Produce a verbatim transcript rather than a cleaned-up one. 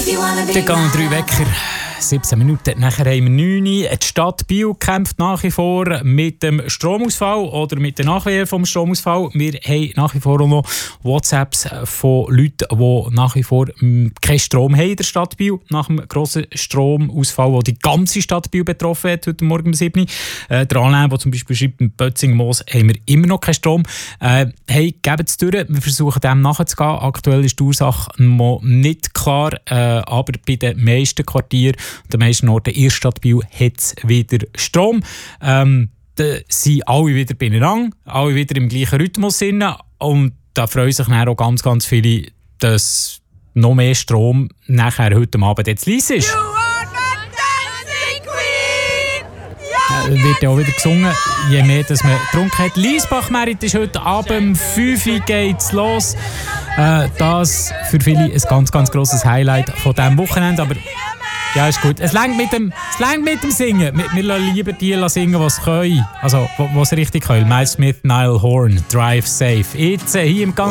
Der gehen drei Wecker. siebzehn Minuten, nachher haben wir neun. Die Stadt Biel kämpft nach wie vor mit dem Stromausfall oder mit den Nachwehen vom Stromausfall. Wir haben nach wie vor auch noch WhatsApps von Leuten, die nach wie vor keinen Strom haben in der Stadt Biel. Nach dem grossen Stromausfall, der die ganze Stadt Biel betroffen hat, heute Morgen um sieben Uhr. Äh, der Alain, der zum Beispiel schreibt, in Bötzingen-Moos haben wir immer noch keinen Strom. Äh, hey, gebt es durch. Wir versuchen dem nachzugehen. Aktuell ist die Ursache noch nicht klar, äh, aber bei den meisten Quartieren, den meisten Orten in der Stadt Biel hat es wieder Strom. Ähm, da sind alle wieder beieinander, alle wieder im gleichen Rhythmus sind. Und da freuen sich dann auch ganz, ganz viele, dass noch mehr Strom nachher heute Abend jetzt leise ist. Äh, wird ja auch wieder gesungen, je mehr dass man getrunken hat. Liesbach-Merit ist heute Abend, fünf Uhr geht's los. Äh, das für viele ein ganz, ganz grosses Highlight von diesem Wochenende. Aber ja, ist gut. Es reicht mit dem, es reicht mit dem Singen. Wir, wir lassen lieber die singen, die es können. Also, die es richtig können. Miles Smith, Niall Horn, Drive Safe. Jetzt hier im